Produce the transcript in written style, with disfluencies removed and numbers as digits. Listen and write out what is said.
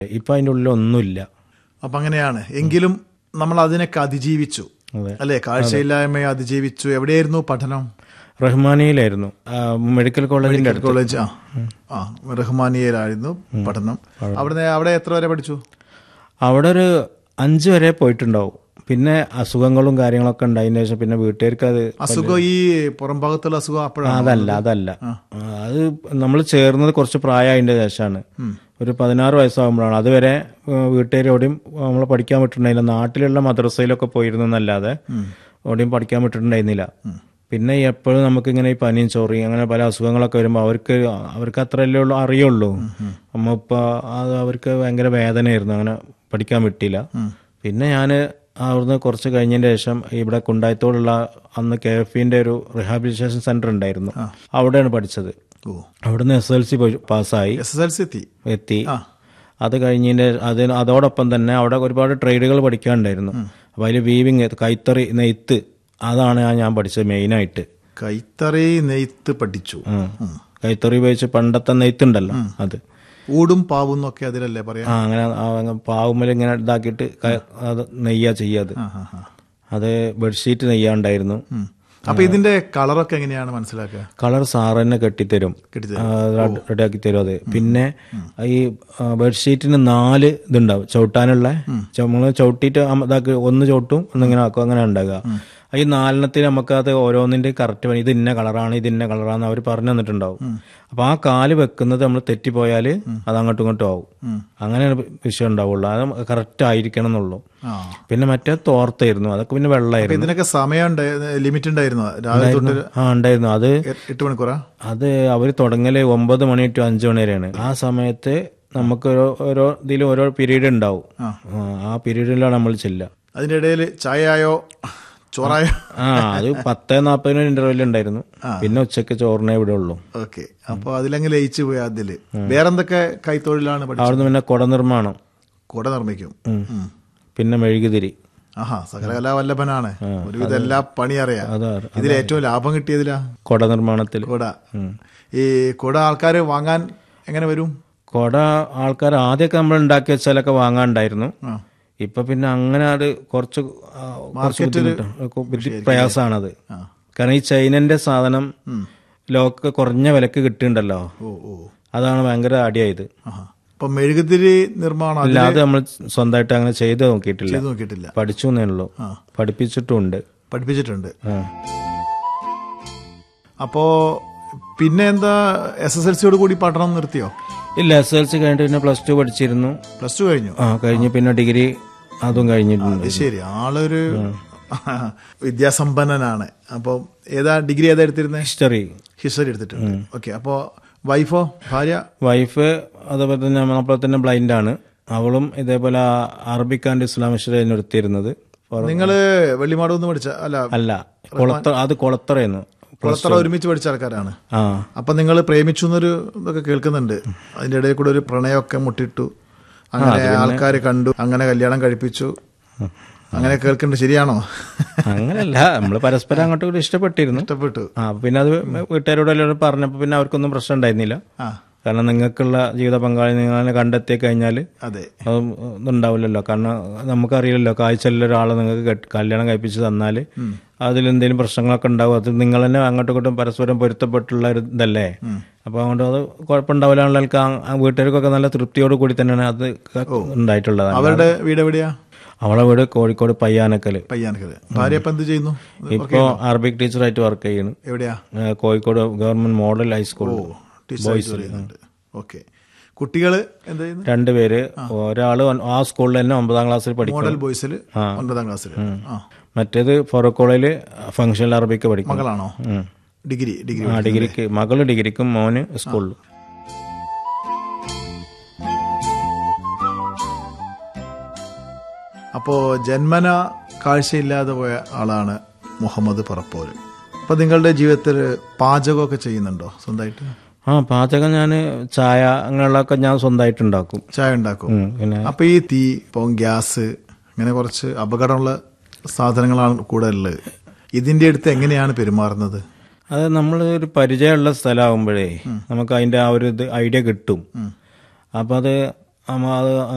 ഇപ്പൊ അതിൻ്റെ ഉള്ളിൽ ഒന്നുമില്ല. അപ്പൊ അങ്ങനെയാണ്. എങ്കിലും നമ്മൾ അതിനൊക്കെ അതിജീവിച്ചു അല്ലെ, കാഴ്ചയില്ലായ്മയെ അതിജീവിച്ചു. എവിടെയായിരുന്നു പഠനം? റഹ്മാനിയയിലായിരുന്നു, മെഡിക്കൽ കോളേജിന്റെ കോളേജ്. റഹ്മാനിയയിലായിരുന്നു പഠനം. അവിടെ എത്ര വരെ പഠിച്ചു? അവിടെ ഒരു 5 വരെ പോയിട്ടുണ്ടാവും. പിന്നെ അസുഖങ്ങളും കാര്യങ്ങളൊക്കെ ഉണ്ടായതിനു ശേഷം പിന്നെ വീട്ടുകാർക്ക് അത് അസുഖം, ഈ പുറം ഭാഗത്തുള്ള അസുഖം അപ്പോഴാണ്? അതല്ല അത് നമ്മൾ ചേർന്നത് കുറച്ച് പ്രായമായതിന്റെ ശേഷമാണ്. ഒരു 16 വയസ്സാകുമ്പോഴാണ്. അതുവരെ വീട്ടുകാരോടെയും നമ്മൾ പഠിക്കാൻ വിട്ടിട്ടുണ്ടായില്ല. നാട്ടിലുള്ള മദ്രസയിലൊക്കെ പോയിരുന്നു എന്നല്ലാതെ എവിടെയും പഠിക്കാൻ വിട്ടിട്ടുണ്ടായിരുന്നില്ല. പിന്നെ എപ്പോഴും നമുക്കിങ്ങനെ ഈ പനിയും ചോറിയും അങ്ങനെ പല അസുഖങ്ങളൊക്കെ വരുമ്പോൾ അവർക്ക് അത്രയല്ലേ അറിയുള്ളൂ. അമ്മ ഇപ്പം അത് അവർക്ക് ഭയങ്കര വേദനയായിരുന്നു, അങ്ങനെ പഠിക്കാൻ വിട്ടില്ല. പിന്നെ ഞാൻ അവിടുന്ന് കുറച്ച് കഴിഞ്ഞതിന് ശേഷം ഇവിടെ കുണ്ടായത്തോടുള്ള അന്ന് KFIന്റെ ഒരു റീഹാബിലിറ്റേഷൻ സെന്റർ ഉണ്ടായിരുന്നു, അവിടെയാണ് പഠിച്ചത്. അവിടുന്ന് SSLC പാസ്സായി. എത്തി. അത് കഴിഞ്ഞതിന്റെ അതോടൊപ്പം തന്നെ അവിടെ ഒരുപാട് ട്രേഡുകൾ പഠിക്കാനുണ്ടായിരുന്നു. അപ്പൊ അതിൽ വീവിങ്, കൈത്തറി, നെയ്ത്ത്, അതാണ് ഞാൻ പഠിച്ചത് മെയിനായിട്ട്. കൈത്തറി, നെയ്ത്ത് പഠിച്ചു. കൈത്തറി ഉപയോഗിച്ച് പണ്ടത്തെ നെയ്ത്തുണ്ടല്ലോ, അത് ഊടും പാവും എന്നൊക്കെ അതിലല്ലേ പറയാ? അങ്ങനെ പാവുമ്മൽ ഇങ്ങനെ ഇതാക്കിയിട്ട് അത് നെയ്യാ ചെയ്യാത്. അത് ബെഡ്ഷീറ്റ് നെയ്യാണ്ടായിരുന്നു. അപ്പൊ ഇതിന്റെ കളറൊക്കെ എങ്ങനെയാണ് മനസ്സിലാക്കുക? കളർ സാറ് തന്നെ കെട്ടിത്തരും, റെഡിയാക്കി തരും. അത് പിന്നെ ഈ ബെഡ്ഷീറ്റിന് 4 ഇതുണ്ടാവും ചവിട്ടാനുള്ള. നമ്മള് ചവിട്ടിയിട്ട് ഇതാക്കി ഒന്ന് ചവിട്ടും ഒന്നിങ്ങനെ ആക്കും, അങ്ങനെ ഉണ്ടാകുക. ഈ 4 നമുക്കത് ഓരോന്നിന്റെ കറക്റ്റ് പണി, ഇത് ഇന്ന കളറാണ്, ഇത് ഇന്ന കളറാന്ന് അവർ പറഞ്ഞു തന്നിട്ടുണ്ടാവും. അപ്പൊ ആ കാല് വെക്കുന്നത് നമ്മൾ തെറ്റിപ്പോയാല് അത് അങ്ങോട്ടും ഇങ്ങോട്ടും ആവും. അങ്ങനെയാണ് വിഷയം ഉണ്ടാവുള്ളൂ. അത് കറക്റ്റ് ആയിരിക്കണം എന്നുള്ളൂ. പിന്നെ മറ്റേ തോർത്തായിരുന്നു, അതൊക്കെ പിന്നെ വെള്ളമായിരുന്നു. ഇതിനൊക്കെ സമയം ലിമിറ്റ് ഉണ്ടായിരുന്നു? ഉണ്ടായിരുന്നു. അത് 8 മണിക്കൂറാ? അത് അവര് തുടങ്ങല് 9 മണി to 5 മണി വരെയാണ്. ആ സമയത്ത് നമുക്ക് ഓരോ ഇതിലും ഓരോ പീരീഡ് ഉണ്ടാവും. ആ പീരീഡിലാണ് നമ്മൾ ചെല്ലുക. അതിന്റെ ഇടയിൽ ചായയോ ചോറായോ? അത് 10:40 ഇന്റർവെൽ ഉണ്ടായിരുന്നു. പിന്നെ ഉച്ചക്ക് ചോറിനെ ഇവിടെ ഉള്ളൂ. ഓക്കെ. അപ്പൊ അതിലങ്ങ് ലയിച്ചു പോയി. അതില് വേറെന്തൊക്കെ കൈത്തൊഴിലാണ് പഠിച്ചത്? അവിടുന്ന് പിന്നെ കുട നിർമ്മാണം. കുട നിർമ്മിക്കും. പിന്നെ മെഴുകുതിരി. സകലകലാവല്ലഭനാണ്. ഒരുവിധം എല്ലാ പണി അറിയാം. ഇതിൽ ഏറ്റവും ലാഭം കിട്ടിയതിലാ കുട നിർമ്മാണത്തിൽ. കുട. ഈ കുട ആൾക്കാർ വാങ്ങാൻ എങ്ങനെ വരും? കുട ആൾക്കാർ ആദ്യമൊക്കെ നമ്മൾ ഉണ്ടാക്കി വെച്ചാലൊക്കെ വാങ്ങാനുണ്ടായിരുന്നു. ഇപ്പൊ പിന്നെ അങ്ങനെ അത് കുറച്ച് പ്രയാസമാണത്. കാരണം ഈ ചൈനന്റെ സാധനം ലോക്ക് കുറഞ്ഞ വിലക്ക് കിട്ടുന്നുണ്ടല്ലോ, അതാണ് ഭയങ്കര അടിയായത്. ഇപ്പൊ മെഴുകുതിരി നിർമ്മാണം അല്ലാതെ നമ്മൾ സ്വന്തമായിട്ട് അങ്ങനെ ചെയ്ത് നോക്കിയിട്ടില്ല. പഠിച്ചു എന്നേ ഉള്ളൂ. പഠിപ്പിച്ചിട്ടുണ്ട്. അപ്പോ പിന്നെ എന്താ, SSLCയോട് കൂടി പഠനം നിർത്തിയോ? ഇല്ല, SSLC കഴിഞ്ഞിട്ട് പിന്നെ +2 പഠിച്ചിരുന്നു. +2 കഴിഞ്ഞു? കഴിഞ്ഞ് പിന്നെ ഡിഗ്രി അതും കഴിഞ്ഞിട്ടുണ്ട്. ശരി, ആളൊരു വിദ്യാസമ്പന്നനാണ്. അപ്പൊ ഡിഗ്രി ഏതാ എടുത്തിരുന്നത്? ഹിസ്റ്ററി എടുത്തിട്ടുണ്ട്. ഓക്കെ. അപ്പോ വൈഫോ, വൈഫ് അതേപോലെ തന്നെ നമ്മളെ തന്നെ ബ്ലൈൻഡ് ആണ്. അവളും ഇതേപോലെ അറബിക് ആൻഡ് ഇസ്ലാമിക് നിർത്തിയിരുന്നത്. നിങ്ങള് വെള്ളിമാടൊന്നും പഠിച്ച? അല്ല, അത് കൊളത്തറയായിരുന്നു. കൊളത്തറ ഒരുമിച്ച് പഠിച്ച ആൾക്കാരാണ്. അപ്പൊ നിങ്ങൾ പ്രേമിച്ചു എന്നൊരു ഇതൊക്കെ കേൾക്കുന്നുണ്ട്. അതിന്റെ ഇടയിൽ കൂടെ ഒരു പ്രണയമൊക്കെ മുട്ടിട്ടു, അങ്ങനെ ആൾക്കാർ കണ്ടു, അങ്ങനെ കല്യാണം കഴിപ്പിച്ചു, അങ്ങനെ കേൾക്കുന്നുണ്ട്. ശരിയാണോ? അങ്ങനെയല്ല, നമ്മള് പരസ്പരം അങ്ങോട്ടും ഇഷ്ടപ്പെട്ടു. പിന്നെ അത് വീട്ടുകാരോട് എല്ലാവരും പറഞ്ഞപ്പോ പിന്നെ അവർക്കൊന്നും പ്രശ്നം ഉണ്ടായിരുന്നില്ല. കാരണം നിങ്ങൾക്കുള്ള ജീവിത പങ്കാളി നിങ്ങൾ കണ്ടെത്തി കഴിഞ്ഞാല് അതുണ്ടാവില്ലല്ലോ. കാരണം നമുക്കറിയില്ലല്ലോ, കാഴ്ചയുള്ള ഒരാളെ നിങ്ങൾക്ക് കല്യാണം കഴിപ്പിച്ച് തന്നാല് അതിലെന്തെങ്കിലും പ്രശ്നങ്ങളൊക്കെ ഉണ്ടാവും. അത് നിങ്ങൾ തന്നെ അങ്ങോട്ടും ഇങ്ങോട്ടും പരസ്പരം പൊരുത്തപ്പെട്ടുള്ള ഒരു ഇതല്ലേ. അപ്പൊ അതുകൊണ്ട് അത് കുഴപ്പമുണ്ടാവില്ല. വീട്ടുകാർക്കൊക്കെ നല്ല തൃപ്തിയോട് കൂടി തന്നെയാണ് അത് ഉണ്ടായിട്ടുള്ളത്. അവരുടെ വീട് എവിടെയാ? അവളെ വീട് കോഴിക്കോട് പയ്യാനക്കല്. ഭാര്യ ഇപ്പൊ എന്ത് ചെയ്യുന്നു? ഇപ്പോ അറബിക് ടീച്ചറായിട്ട് വർക്ക് ചെയ്യുന്നു. എവിടെയാ? Kozhikode government model high school. കുട്ടികള് എന്ത് ചെയ്യുന്നു? 2 പേര്. ഒരാള് ആ സ്കൂളിൽ തന്നെ 9ാം ക്ലാസ്സിൽ പഠിക്കും. മോഡൽ ബോയ്സിൽ 9ാം ക്ലാസ്സിൽ. മറ്റേത് ഫറൂഖ് കോളേജില് ഫംഗ്ഷണൽ അറബിക്ക് പഠിക്കും. മകളാണോ? ഡിഗ്രിക്ക്. മകള് ഡിഗ്രിക്കും, മോന് സ്കൂളിലും. അപ്പോ ജന്മന കാഴ്ചയില്ലാതെ പോയ ആളാണ് മുഹമ്മദ് പറപ്പോര്. അപ്പൊ നിങ്ങളുടെ ജീവിതത്തിൽ പാചകമൊക്കെ ചെയ്യുന്നുണ്ടോ സ്വന്തമായിട്ട്? പാചകം ഞാൻ ചായ അങ്ങനെയുള്ളതൊക്കെ ഞാൻ സ്വന്തമായിട്ട് ഉണ്ടാക്കും. ചായ ഉണ്ടാക്കും. പിന്നെ അപ്പൊ ഈ തീ, ഇപ്പം ഗ്യാസ്, അങ്ങനെ കുറച്ച് അപകടമുള്ള സാധനങ്ങളാണ് കൂടെ ഉള്ളത്. ഇതിന്റെ അടുത്ത് എങ്ങനെയാണ് പെരുമാറുന്നത്? അത് നമ്മൾ ഒരു പരിചയമുള്ള സ്ഥലമാകുമ്പോഴേ നമുക്ക് അതിന്റെ ആ ഒരു ഐഡിയ കിട്ടും. അപ്പൊ അത്